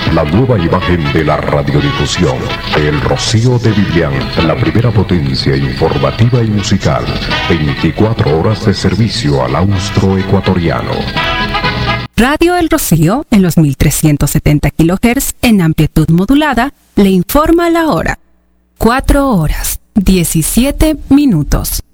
la nueva imagen de la radiodifusión. El Rocío de Vivian, la primera potencia informativa y musical. 24 horas de servicio al austroecuatoriano. Radio El Rocío, en los 1370 kHz en amplitud modulada, le informa la hora. 4 horas, 17 minutos.